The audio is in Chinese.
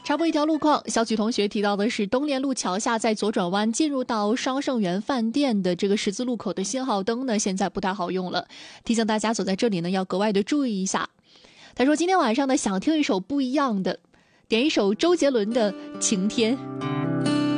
插播一条路况，小曲同学提到的是东联路桥下在左转弯进入到双盛园饭店的这个十字路口的信号灯呢，现在不太好用了，提醒大家走在这里呢要格外的注意一下。他说今天晚上呢想听一首不一样的，点一首周杰伦的《晴天》。